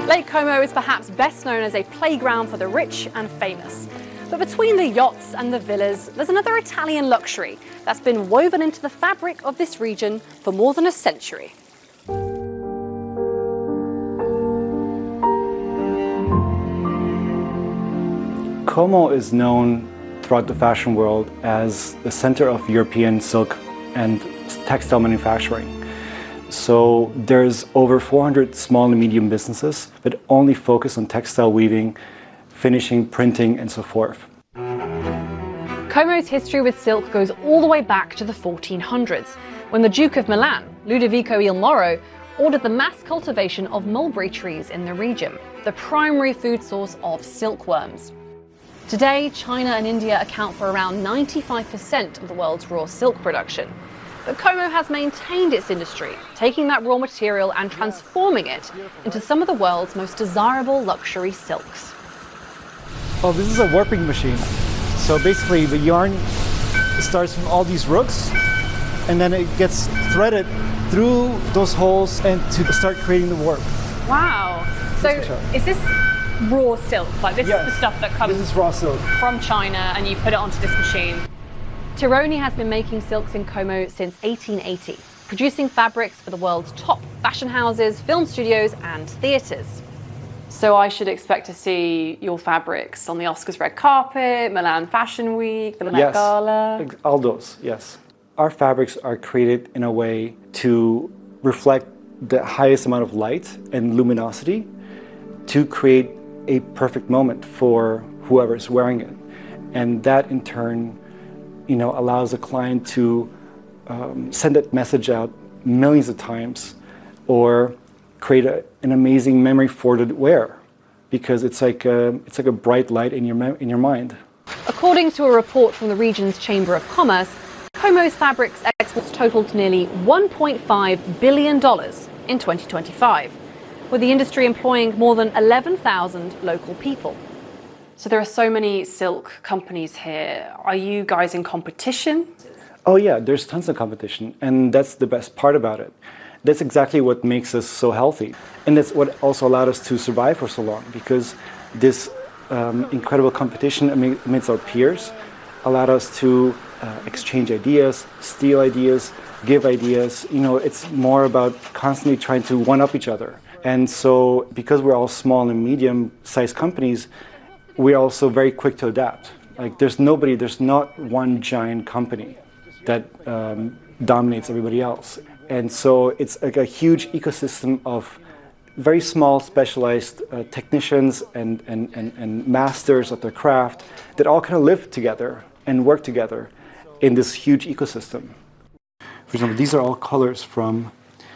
Lake Como is perhaps best known as a playground for the rich and famous. But between the yachts and the villas, there's another Italian luxury that's been woven into the fabric of this region for more than a century. Como is known throughout the fashion world as the center of European silk and textile manufacturing. So there's over 400 small and medium businesses that only focus on textile weaving, finishing, printing, and so forth. Como's history with silk goes all the way back to the 1400s, when the Duke of Milan, Ludovico il Moro, ordered the mass cultivation of mulberry trees in the region, the primary food source of silkworms. Today, China and India account for around 95% of the world's raw silk production. But Como has maintained its industry, taking that raw material and transforming it into some of the world's most desirable luxury silks. Oh, this is a warping machine. So basically the yarn starts from all these rooks and then it gets threaded through those holes and to start creating the warp. Wow. So is this raw silk? Like this is the stuff that comes this is raw silk from China and you put it onto this machine? Tironi has been making silks in Como since 1880, producing fabrics for the world's top fashion houses, film studios and theatres. So I should expect to see your fabrics on the Oscars red carpet, Milan Fashion Week, the Met Gala? All those, yes. Our fabrics are created in a way to reflect the highest amount of light and luminosity to create a perfect moment for whoever's wearing it. And that in turn, allows the client to send that message out millions of times or create an amazing memory for the wearer, because it's like a bright light in your mind. According to a report from the region's Chamber of Commerce, Como's fabrics exports totaled nearly $1.5 billion in 2025, with the industry employing more than 11,000 local people. So there are so many silk companies here. Are you guys in competition? Oh yeah, there's tons of competition, and that's the best part about it. That's exactly what makes us so healthy. And that's what also allowed us to survive for so long, because this incredible competition amidst our peers allowed us to exchange ideas, steal ideas, give ideas. It's more about constantly trying to one-up each other. And so because we're all small and medium-sized companies, we're also very quick to adapt. Like there's not one giant company that dominates everybody else. And so it's like a huge ecosystem of very small specialized technicians and masters of their craft that all kind of live together and work together in this huge ecosystem. For example, these are all colors from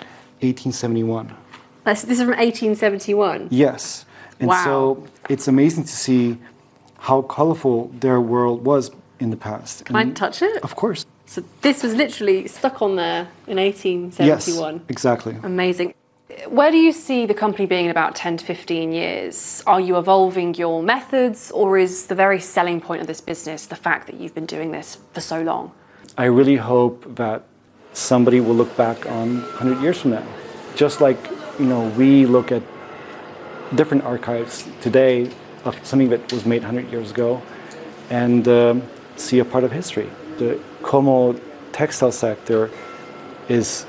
1871. This is from 1871? Yes. And so it's amazing to see how colorful their world was in the past. Can I touch it? Of course. So this was literally stuck on there in 1871. Yes, exactly. Amazing. Where do you see the company being in about 10 to 15 years? Are you evolving your methods, or is the very selling point of this business the fact that you've been doing this for so long? I really hope that somebody will look back on 100 years from now. Just like, we look at different archives today of something that was made 100 years ago and see a part of history. The Como textile sector is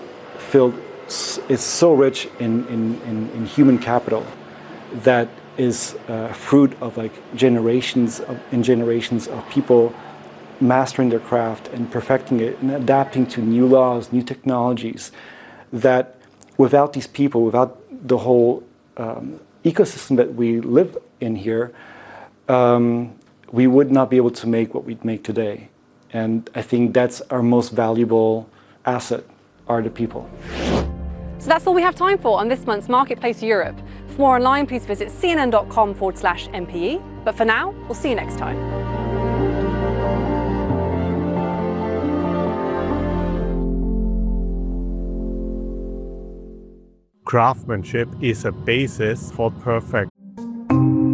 so rich in human capital that is fruit of generations of people mastering their craft and perfecting it and adapting to new laws, new technologies, that without these people, without the whole ecosystem that we live in here, we would not be able to make what we make today. And I think that's our most valuable asset, are the people. So that's all we have time for on this month's Marketplace Europe. For more online, please visit cnn.com/MPE. But for now, we'll see you next time. Craftsmanship is a basis for perfect